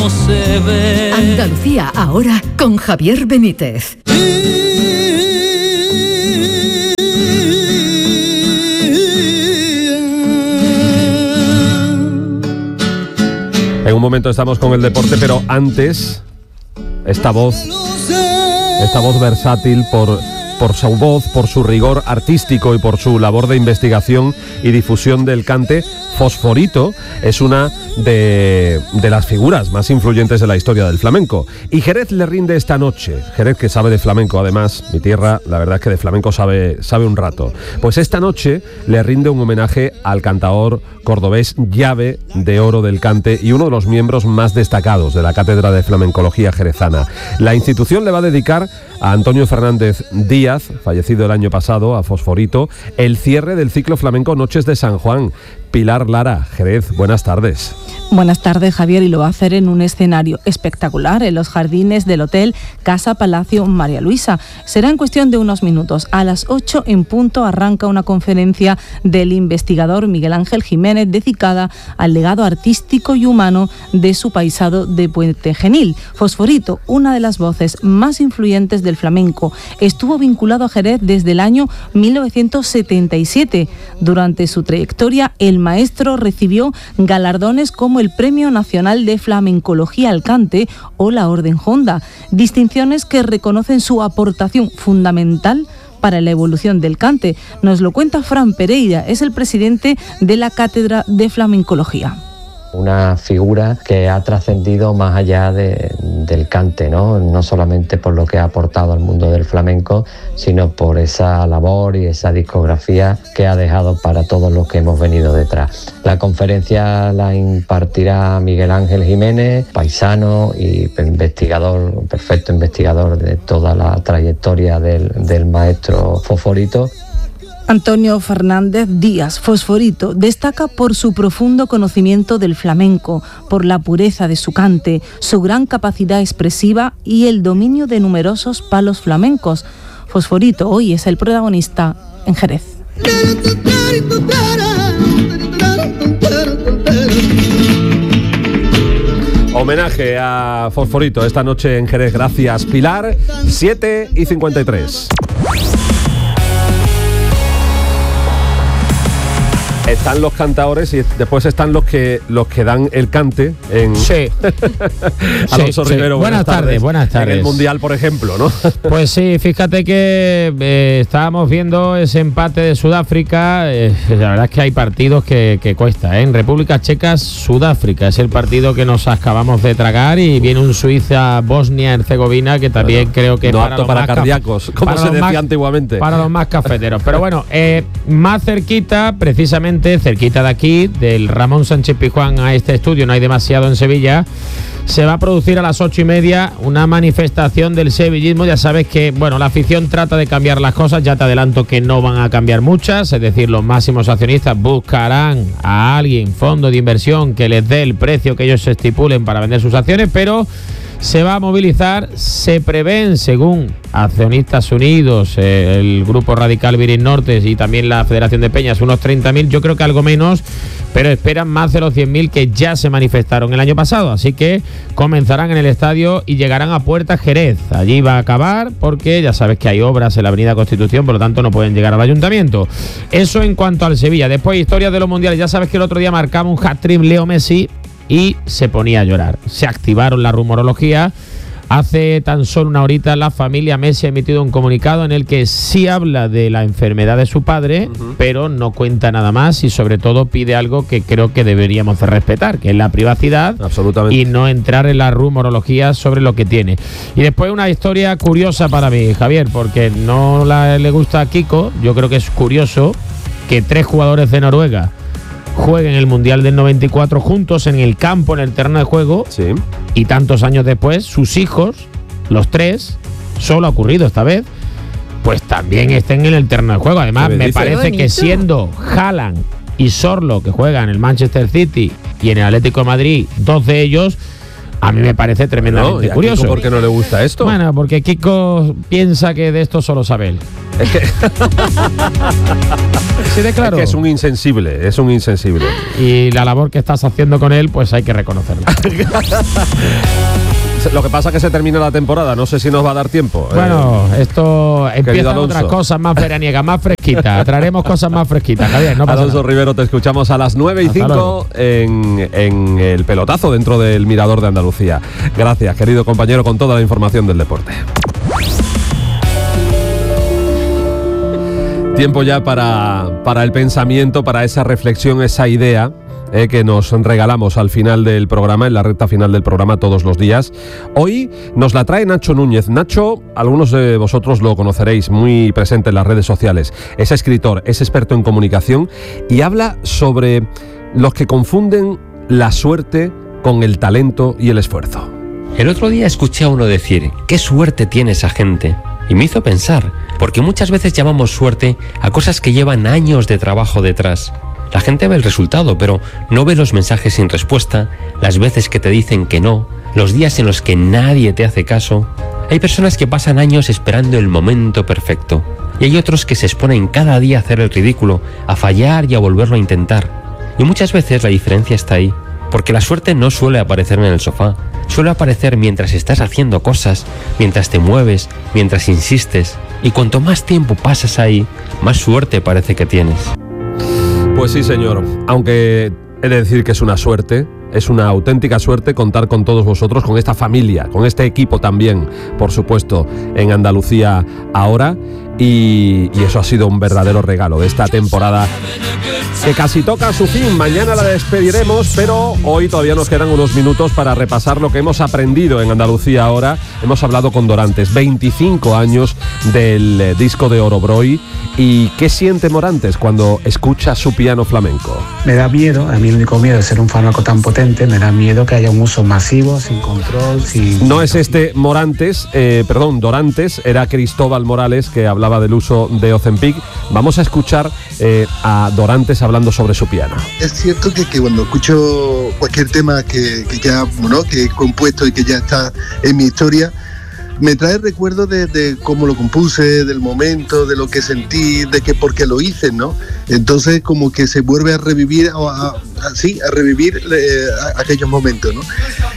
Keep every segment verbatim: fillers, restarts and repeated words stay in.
no se ve. Andalucía ahora con Javier Benítez. En un momento estamos con el deporte, pero antes, esta voz, esta voz versátil por, por su voz, por su rigor artístico y por su labor de investigación y difusión del cante, Fosforito es una de, de las figuras más influyentes de la historia del flamenco. Y Jerez le rinde esta noche, Jerez que sabe de flamenco además, mi tierra, la verdad es que de flamenco sabe, sabe un rato. Pues esta noche le rinde un homenaje al cantaor cordobés, llave de oro del cante y uno de los miembros más destacados de la Cátedra de Flamencología Jerezana. La institución le va a dedicar a Antonio Fernández Díaz, fallecido el año pasado, a Fosforito, el cierre del ciclo flamenco Noches de San Juan. Pilar Lara, Jerez, buenas tardes. Buenas tardes, Javier, y lo va a hacer en un escenario espectacular en los jardines del Hotel Casa Palacio María Luisa. Será en cuestión de unos minutos. A las ocho en punto arranca una conferencia del investigador Miguel Ángel Jiménez dedicada al legado artístico y humano de su paisado de Puente Genil. Fosforito, una de las voces más influyentes del flamenco, estuvo vinculado a Jerez desde el año mil novecientos setenta y siete. Durante su trayectoria, el maestro recibió galardones como el Premio Nacional de Flamencología al Cante o la Orden Honda, distinciones que reconocen su aportación fundamental para la evolución del cante. Nos lo cuenta Fran Pereira, es el presidente de la Cátedra de Flamencología. Una figura que ha trascendido más allá de, del cante, ¿no? No solamente por lo que ha aportado al mundo del flamenco, sino por esa labor y esa discografía que ha dejado para todos los que hemos venido detrás. La conferencia la impartirá Miguel Ángel Jiménez, paisano y investigador, perfecto investigador de toda la trayectoria del, del maestro Fosforito. Antonio Fernández Díaz, Fosforito, destaca por su profundo conocimiento del flamenco, por la pureza de su cante, su gran capacidad expresiva y el dominio de numerosos palos flamencos. Fosforito hoy es el protagonista en Jerez. Homenaje a Fosforito esta noche en Jerez. Gracias, Pilar. siete y cincuenta y tres. Están los cantaores y después están los que los que dan el cante en sí. Alonso sí, Rivero, sí. Buenas, buenas tardes, tardes, buenas tardes. En el Mundial, por ejemplo, ¿no? Pues sí, fíjate que eh, estábamos viendo ese empate de Sudáfrica. Eh, la verdad es que hay partidos que, que cuesta, ¿eh? En República Checa, Sudáfrica es el partido que nos acabamos de tragar y viene un Suiza-Bosnia-Herzegovina que también bueno, creo que no para, apto para cardíacos, como para se decía más, antiguamente. Para los más cafeteros. Pero bueno, eh, más cerquita, precisamente cerquita de aquí, del Ramón Sánchez Pizjuán a este estudio, no hay demasiado en Sevilla, se va a producir a las ocho y media una manifestación del sevillismo. Ya sabes que, bueno, la afición trata de cambiar las cosas, ya te adelanto que no van a cambiar muchas, es decir, los máximos accionistas buscarán a alguien, fondo de inversión, que les dé el precio que ellos estipulen para vender sus acciones, pero se va a movilizar, se prevén, según Accionistas Unidos, eh, el Grupo Radical Viris Norte y también la Federación de Peñas, unos treinta mil, yo creo que algo menos, pero esperan más de los cien mil que ya se manifestaron el año pasado, así que comenzarán en el estadio y llegarán a Puerta Jerez. Allí va a acabar porque ya sabes que hay obras en la Avenida Constitución, por lo tanto no pueden llegar al ayuntamiento. Eso en cuanto al Sevilla. Después, historias de los mundiales. Ya sabes que el otro día marcaba un hat-trick Leo Messi y se ponía a llorar. Se activaron la rumorología. Hace tan solo una horita la familia Messi ha emitido un comunicado en el que sí habla de la enfermedad de su padre, uh-huh. pero no cuenta nada más y sobre todo pide algo que creo que deberíamos de respetar, que es la privacidad. Absolutamente. Y no entrar en la rumorología sobre lo que tiene. Y después una historia curiosa para mí, Javier, porque no la, le gusta a Kiko. Yo creo que es curioso que tres jugadores de Noruega jueguen el Mundial del noventa y cuatro juntos en el campo, en el terreno de juego, sí. Y tantos años después, sus hijos, los tres, solo ha ocurrido esta vez, pues también estén en el terreno de juego. Además, me parece que siendo Haaland y Sorlo, que juegan en el Manchester City y en el Atlético de Madrid, dos de ellos, A mí me parece tremendamente no, ¿y a curioso. Kiko por qué no le gusta esto? Bueno, porque Kiko piensa que de esto solo sabe él. Es que, sí, de claro. es que es un insensible, es un insensible. Y la labor que estás haciendo con él, pues hay que reconocerla. Lo que pasa es que se termina la temporada, no sé si nos va a dar tiempo. Bueno, eh, esto empiezan otras cosas más veraniegas, más fresquitas. Traeremos cosas más fresquitas, Javier. No pasa Alonso nada. Rivero, te escuchamos a las nueve y cinco en, en el pelotazo dentro del Mirador de Andalucía. Gracias, querido compañero, con toda la información del deporte. Tiempo ya para, para el pensamiento, para esa reflexión, esa idea eh, que nos regalamos al final del programa, en la recta final del programa todos los días. Hoy nos la trae Nacho Núñez. Nacho, algunos de vosotros lo conoceréis, muy presente en las redes sociales. Es escritor, es experto en comunicación y habla sobre los que confunden la suerte con el talento y el esfuerzo. El otro día escuché a uno decir, ¿qué suerte tiene esa gente? Y me hizo pensar, porque muchas veces llamamos suerte a cosas que llevan años de trabajo detrás. La gente ve el resultado, pero no ve los mensajes sin respuesta, las veces que te dicen que no, los días en los que nadie te hace caso. Hay personas que pasan años esperando el momento perfecto, y hay otros que se exponen cada día a hacer el ridículo, a fallar y a volverlo a intentar. Y muchas veces la diferencia está ahí, porque la suerte no suele aparecer en el sofá, suele aparecer mientras estás haciendo cosas, mientras te mueves, mientras insistes, y cuanto más tiempo pasas ahí, más suerte parece que tienes. Pues sí, señor, aunque he de decir que es una suerte, es una auténtica suerte contar con todos vosotros, con esta familia, con este equipo también, por supuesto, en Andalucía ahora, y, y eso ha sido un verdadero regalo de esta temporada que casi toca a su fin. Mañana la despediremos, pero hoy todavía nos quedan unos minutos para repasar lo que hemos aprendido en Andalucía ahora. Hemos hablado con Dorantes, veinticinco años del eh, disco de Oro Broy. ¿Y qué siente Morantes cuando escucha su piano flamenco? Me da miedo, a mí el único miedo es ser un fármaco tan potente, me da miedo que haya un uso masivo, sin control, sin... No es este Morantes, eh, perdón, Dorantes, era Cristóbal Morales que hablaba del uso de Ozempic. Vamos a escuchar eh, a Dorantes hablando sobre su piano. Es cierto que, que cuando escucho cualquier tema que, que ya, bueno, que he compuesto y que ya está en mi historia, me trae recuerdos de, de cómo lo compuse, del momento, de lo que sentí, de que por qué lo hice, ¿no? Entonces como que se vuelve a revivir, a, a, a, sí, a revivir eh, a, aquellos momentos, ¿no?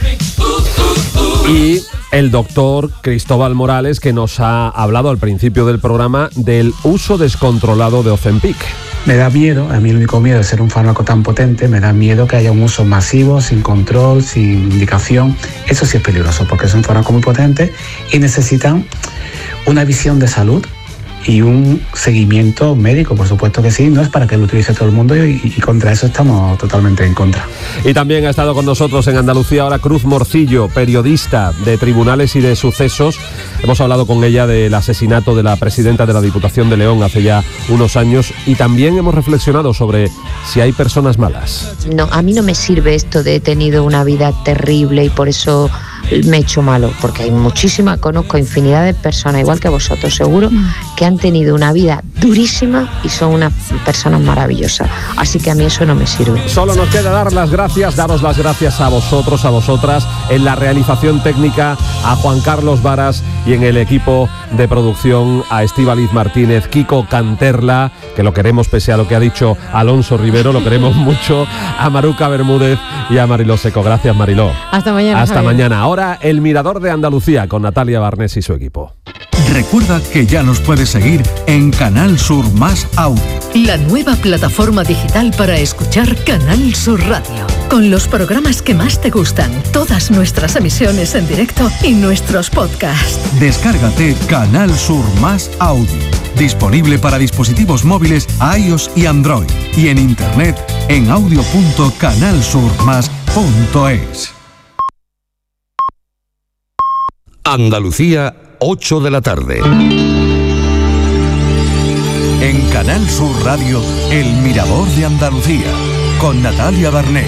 Y el doctor Cristóbal Morales, que nos ha hablado al principio del programa del uso descontrolado de Ozempic. Me da miedo, a mí el único miedo es ser un fármaco tan potente, me da miedo que haya un uso masivo, sin control, sin indicación. Eso sí es peligroso porque es un fármaco muy potente y necesitan una visión de salud y un seguimiento médico, por supuesto que sí, no es para que lo utilice todo el mundo y, y contra eso estamos totalmente en contra. Y también ha estado con nosotros en Andalucía ahora Cruz Morcillo, periodista de Tribunales y de Sucesos. Hemos hablado con ella del asesinato de la presidenta de la Diputación de León hace ya unos años y también hemos reflexionado sobre si hay personas malas. No, a mí no me sirve esto de he tenido una vida terrible y por eso me he hecho malo, porque hay muchísimas, conozco infinidad de personas, igual que vosotros seguro, que han tenido una vida durísima y son unas personas maravillosas, así que a mí eso no me sirve. Solo nos queda dar las gracias, daros las gracias a vosotros, a vosotras, en la realización técnica, a Juan Carlos Varas y en el equipo de producción, a Estíbaliz Martínez, Kiko Canterla, que lo queremos pese a lo que ha dicho Alonso Rivero, lo queremos mucho, a Maruca Bermúdez y a Mariló Seco. Gracias, Mariló. Hasta mañana. Hasta Javier. mañana. Ahora el Mirador de Andalucía con Natalia Barnés y su equipo. Recuerda que ya nos puedes seguir en Canal Sur Más Audio. La nueva plataforma digital para escuchar Canal Sur Radio. Con los programas que más te gustan, todas nuestras emisiones en directo y nuestros podcasts. Descárgate Canal Sur Más Audio. Disponible para dispositivos móviles iOS y Android. Y en internet en audio punto canal sur más punto es. Andalucía, ocho de la tarde. En Canal Sur Radio, El Mirador de Andalucía, con Natalia Barnés.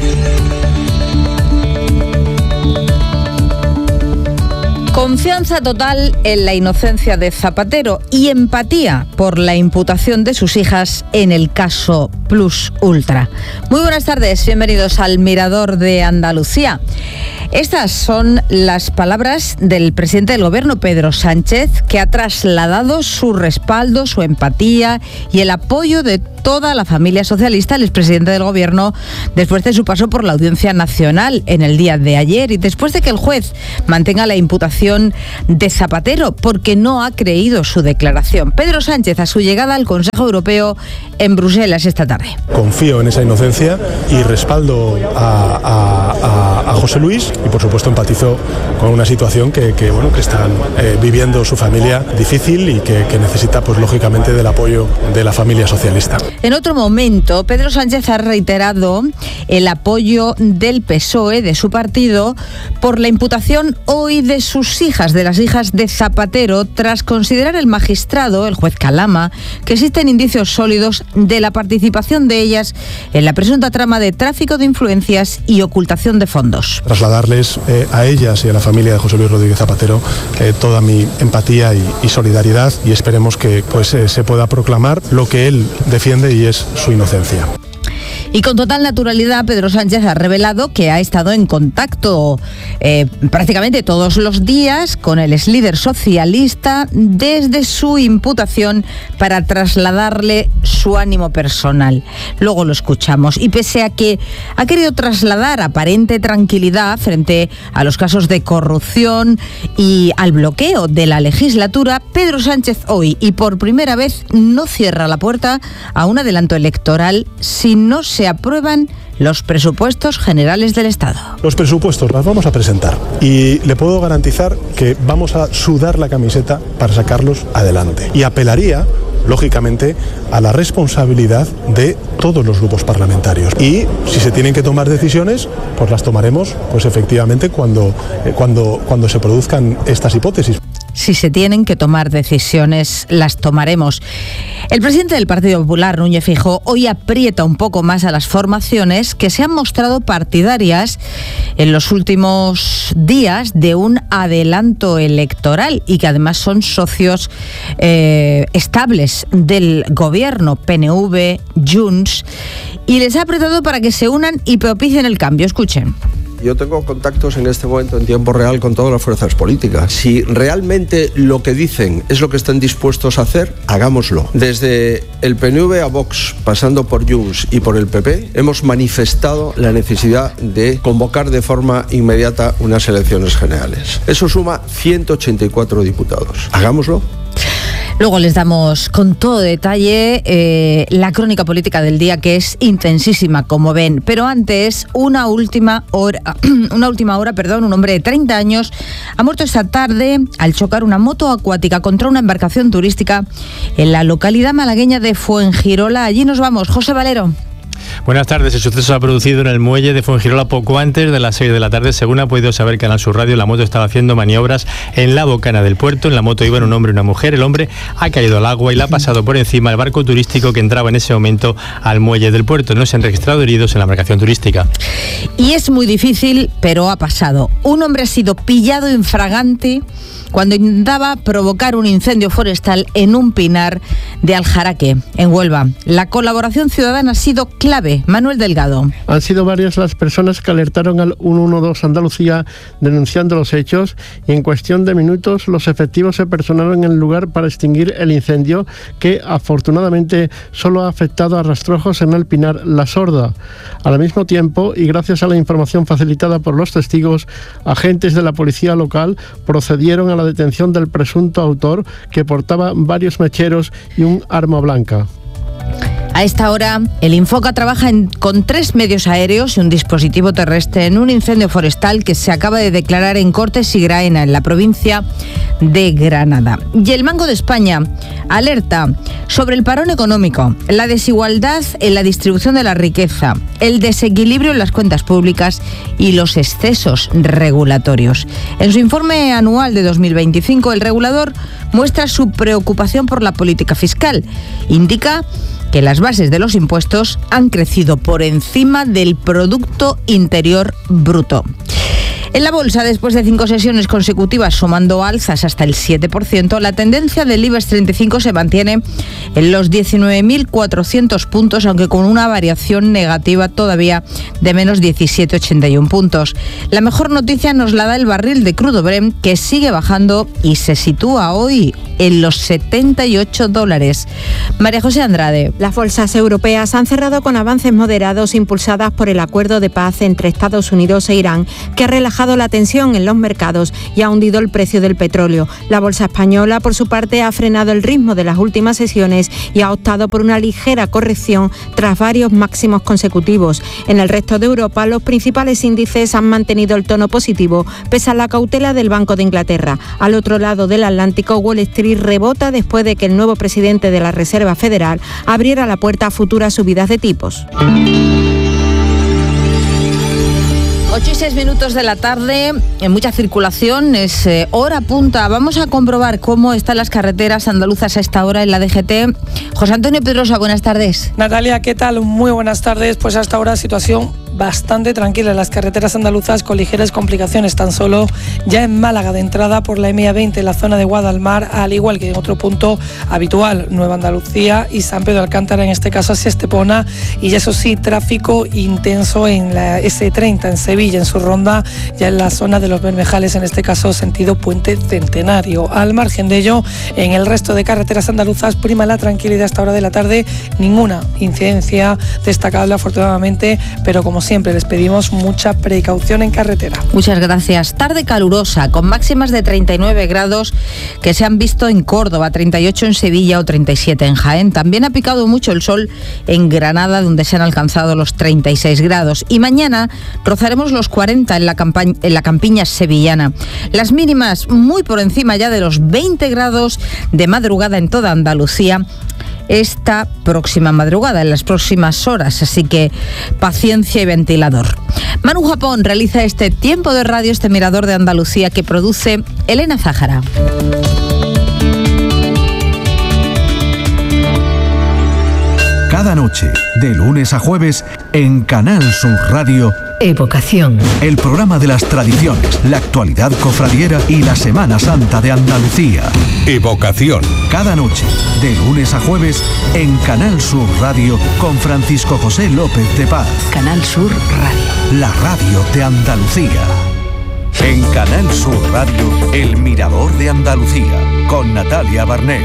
Confianza total en la inocencia de Zapatero y empatía por la imputación de sus hijas en el caso Plus Ultra. Muy buenas tardes, bienvenidos al Mirador de Andalucía. Estas son las palabras del presidente del Gobierno, Pedro Sánchez, que ha trasladado su respaldo, su empatía y el apoyo de toda la familia socialista al expresidente del Gobierno después de su paso por la Audiencia Nacional en el día de ayer y después de que el juez mantenga la imputación de Zapatero porque no ha creído su declaración. Pedro Sánchez a su llegada al Consejo Europeo en Bruselas esta tarde. Confío en esa inocencia y respaldo a, a, a, a José Luis y por supuesto empatizo con una situación que, que, bueno, que están eh, viviendo su familia difícil y que, que necesita pues lógicamente del apoyo de la familia socialista. En otro momento, Pedro Sánchez ha reiterado el apoyo del P S O E, de su partido, por la imputación hoy de sus hijas, de las hijas de Zapatero, tras considerar el magistrado, el juez Calama, que existen indicios sólidos de la participación de ellas en la presunta trama de tráfico de influencias y ocultación de fondos. Trasladarles eh, a ellas y a la familia de José Luis Rodríguez Zapatero eh, toda mi empatía y, y solidaridad y esperemos que pues, eh, se pueda proclamar lo que él defiende y es su inocencia. Y con total naturalidad, Pedro Sánchez ha revelado que ha estado en contacto eh, prácticamente todos los días con el exlíder socialista desde su imputación para trasladarle su ánimo personal. Luego lo escuchamos. Y pese a que ha querido trasladar aparente tranquilidad frente a los casos de corrupción y al bloqueo de la legislatura, Pedro Sánchez hoy y por primera vez no cierra la puerta a un adelanto electoral si no se se aprueban los presupuestos generales del Estado. Los presupuestos los vamos a presentar y le puedo garantizar que vamos a sudar la camiseta para sacarlos adelante. Y apelaría, lógicamente, a la responsabilidad de todos los grupos parlamentarios. Y si se tienen que tomar decisiones, pues las tomaremos, pues efectivamente, cuando, eh, cuando, cuando se produzcan estas hipótesis. Si se tienen que tomar decisiones, las tomaremos. El presidente del Partido Popular, Núñez Feijóo, hoy aprieta un poco más a las formaciones que se han mostrado partidarias en los últimos días de un adelanto electoral y que además son socios eh, estables del gobierno, P N V, Junts, y les ha apretado para que se unan y propicien el cambio. Escuchen. Yo tengo contactos en este momento en tiempo real con todas las fuerzas políticas. Si realmente lo que dicen es lo que están dispuestos a hacer, hagámoslo. Desde el P N V a Vox, pasando por Junts y por el P P, hemos manifestado la necesidad de convocar de forma inmediata unas elecciones generales. Eso suma ciento ochenta y cuatro diputados. Hagámoslo. Luego les damos con todo detalle eh, la crónica política del día, que es intensísima, como ven. Pero antes, una última hora, una última hora, perdón, un hombre de treinta años ha muerto esta tarde al chocar una moto acuática contra una embarcación turística en la localidad malagueña de Fuengirola. Allí nos vamos, José Valero. Buenas tardes. El suceso se ha producido en el muelle de Fuengirola poco antes de las seis de la tarde. Según ha podido saber Canal Sur Radio, la moto estaba haciendo maniobras en la bocana del puerto. En la moto iban un hombre y una mujer. El hombre ha caído al agua y le ha pasado por encima el barco turístico que entraba en ese momento al muelle del puerto. No se han registrado heridos en la embarcación turística. Y es muy difícil, pero ha pasado. Un hombre ha sido pillado infragante cuando intentaba provocar un incendio forestal en un pinar de Aljaraque, en Huelva. La colaboración ciudadana ha sido clave. Manuel Delgado. Han sido varias las personas que alertaron al ciento doce Andalucía denunciando los hechos y en cuestión de minutos los efectivos se personaron en el lugar para extinguir el incendio que afortunadamente solo ha afectado a rastrojos en el pinar La Sorda. Al mismo tiempo y gracias a la información facilitada por los testigos, agentes de la policía local procedieron a la detención del presunto autor, que portaba varios mecheros y un arma blanca. A esta hora, el Infoca trabaja en, con tres medios aéreos y un dispositivo terrestre en un incendio forestal que se acaba de declarar en Cortes y Graena, en la provincia de Granada. Y el Banco de España alerta sobre el parón económico, la desigualdad en la distribución de la riqueza, el desequilibrio en las cuentas públicas y los excesos regulatorios. En su informe anual de dos mil veinticinco, el regulador muestra su preocupación por la política fiscal. Indica que las bases de los impuestos han crecido por encima del Producto Interior Bruto. En la bolsa, después de cinco sesiones consecutivas sumando alzas hasta el siete por ciento, la tendencia del IBEX treinta y cinco se mantiene en los diecinueve mil cuatrocientos puntos, aunque con una variación negativa todavía de menos diecisiete coma ochenta y uno puntos. La mejor noticia nos la da el barril de crudo Brent, que sigue bajando y se sitúa hoy en los setenta y ocho dólares. María José Andrade. Las bolsas europeas han cerrado con avances moderados impulsadas por el acuerdo de paz entre Estados Unidos e Irán, que ha relajado la tensión en los mercados y ha hundido el precio del petróleo. La bolsa española, por su parte, ha frenado el ritmo de las últimas sesiones y ha optado por una ligera corrección tras varios máximos consecutivos. En el resto de Europa, los principales índices han mantenido el tono positivo, pese a la cautela del Banco de Inglaterra. Al otro lado del Atlántico, Wall Street rebota después de que el nuevo presidente de la Reserva Federal abriera la puerta a futuras subidas de tipos. ocho y seis minutos de la tarde, en mucha circulación, es eh, hora punta. Vamos a comprobar cómo están las carreteras andaluzas a esta hora en la D G T. José Antonio Pedrosa, buenas tardes. Natalia, ¿qué tal? Muy buenas tardes. Pues hasta ahora situación bastante tranquila en las carreteras andaluzas, con ligeras complicaciones tan solo ya en Málaga de entrada por la M I veinte en la zona de Guadalmar, al igual que en otro punto habitual, Nueva Andalucía y San Pedro de Alcántara, en este caso hacia Estepona, y eso sí, tráfico intenso en la ese treinta en Sevilla, en su ronda, ya en la zona de los Bermejales, en este caso sentido Puente Centenario. Al margen de ello, en el resto de carreteras andaluzas prima la tranquilidad a esta hora de la tarde, ninguna incidencia destacable afortunadamente, pero como siempre les pedimos mucha precaución en carretera. Muchas gracias. Tarde calurosa, con máximas de treinta y nueve grados que se han visto en Córdoba, treinta y ocho en Sevilla o treinta y siete en Jaén. También ha picado mucho el sol en Granada, donde se han alcanzado los treinta y seis grados. Y mañana rozaremos los cuarenta en la, campaña, en la campiña sevillana. Las mínimas muy por encima ya de los veinte grados de madrugada en toda Andalucía esta próxima madrugada, en las próximas horas, así que paciencia y ventilador. Manu Japón realiza este tiempo de radio, este mirador de Andalucía que produce Elena Zájara. Cada noche, de lunes a jueves, en Canal Sur Radio, Evocación. El programa de las tradiciones, la actualidad cofradiera y la Semana Santa de Andalucía. Evocación. Cada noche, de lunes a jueves, en Canal Sur Radio, con Francisco José López de Paz. Canal Sur Radio. La radio de Andalucía. En Canal Sur Radio, El Mirador de Andalucía, con Natalia Barnés.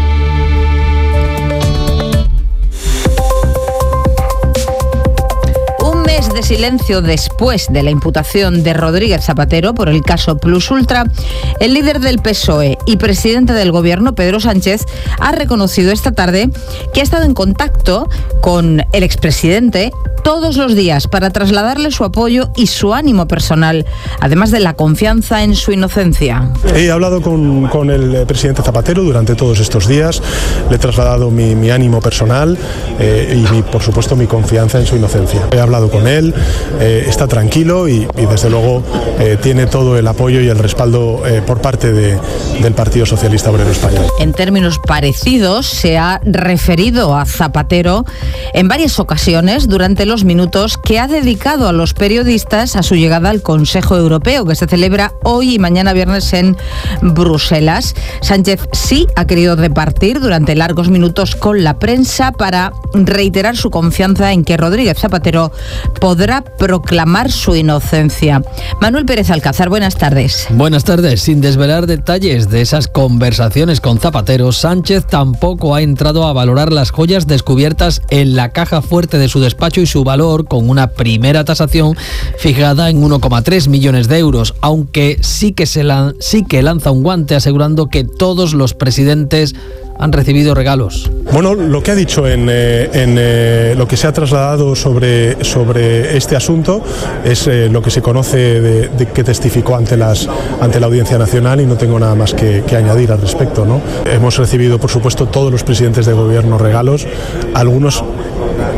De silencio después de la imputación de Rodríguez Zapatero por el caso Plus Ultra, el líder del P S O E y presidente del gobierno, Pedro Sánchez, ha reconocido esta tarde que ha estado en contacto con el expresidente todos los días para trasladarle su apoyo y su ánimo personal, además de la confianza en su inocencia. He hablado con, con el presidente Zapatero durante todos estos días, le he trasladado mi, mi ánimo personal eh, y mi, por supuesto mi confianza en su inocencia. He hablado con él, eh, está tranquilo y, y desde luego eh, tiene todo el apoyo y el respaldo eh, por parte de, del Partido Socialista Obrero Español. En términos parecidos se ha referido a Zapatero en varias ocasiones durante los minutos que ha dedicado a los periodistas a su llegada al Consejo Europeo, que se celebra hoy y mañana viernes en Bruselas. Sánchez sí ha querido repartir durante largos minutos con la prensa para reiterar su confianza en que Rodríguez Zapatero podrá proclamar su inocencia. Manuel Pérez Alcázar, buenas tardes. Buenas tardes. Sin desvelar detalles de esas conversaciones con Zapatero, Sánchez tampoco ha entrado a valorar las joyas descubiertas en la caja fuerte de su despacho y su valor, con una primera tasación fijada en uno coma tres millones de euros, aunque sí que, se la, sí que lanza un guante asegurando que todos los presidentes han recibido regalos. Bueno, lo que ha dicho en, eh, en eh, lo que se ha trasladado sobre, sobre este asunto es eh, lo que se conoce de, de que testificó ante, las, ante la Audiencia Nacional y no tengo nada más que, que añadir al respecto, ¿no? Hemos recibido, por supuesto, todos los presidentes de gobierno regalos, algunos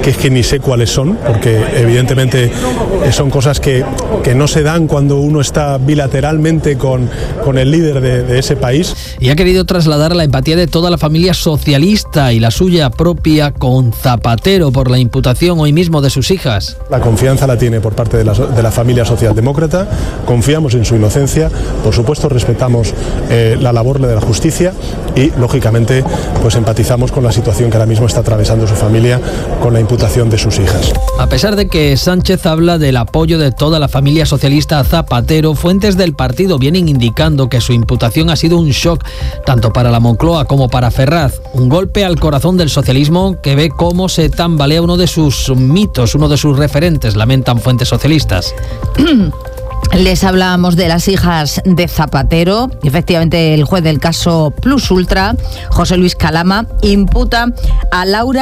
que es que ni sé cuáles son, porque evidentemente son cosas que, que no se dan cuando uno está bilateralmente con, con el líder de, de ese país. Y ha querido trasladar la empatía de toda la familia socialista y la suya propia con Zapatero por la imputación hoy mismo de sus hijas. La confianza la tiene por parte de la, de la familia socialdemócrata, confiamos en su inocencia, por supuesto respetamos eh, la labor de la justicia y lógicamente pues empatizamos con la situación que ahora mismo está atravesando su familia con la imputación de sus hijas. A pesar de que Sánchez habla del apoyo de toda la familia socialista a Zapatero, fuentes del partido vienen indicando que su imputación ha sido un shock tanto para la Moncloa como para Ferraz, un golpe al corazón del socialismo que ve cómo se tambalea uno de sus mitos, uno de sus referentes, lamentan fuentes socialistas. Les hablábamos de las hijas de Zapatero. Efectivamente, el juez del caso Plus Ultra, José Luis Calama, imputa a Laura